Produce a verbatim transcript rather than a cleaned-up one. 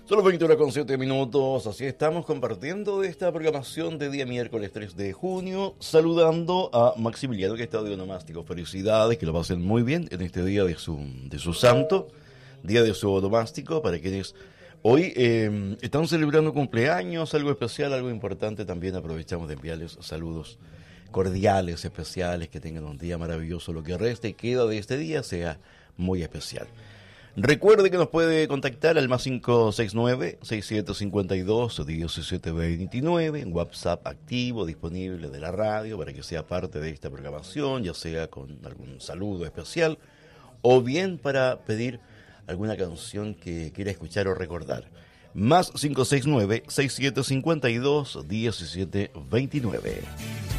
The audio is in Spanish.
Solo veinte horas con siete minutos, así estamos compartiendo esta programación de día miércoles tres de junio, saludando a Maximiliano que está de onomástico. Felicidades, que lo pasen muy bien en este día de su, de su santo, día de su onomástico, para quienes hoy eh, están celebrando cumpleaños, algo especial, algo importante. También aprovechamos de enviarles saludos cordiales, especiales, que tengan un día maravilloso, lo que resta y queda de este día sea muy especial. Recuerde que nos puede contactar al más cinco seis nueve, seis siete cinco dos, uno siete dos nueve, en WhatsApp activo, disponible de la radio, para que sea parte de esta programación, ya sea con algún saludo especial, o bien para pedir alguna canción que quiera escuchar o recordar. Más cinco seis nueve, seis siete cinco dos, uno siete dos nueve.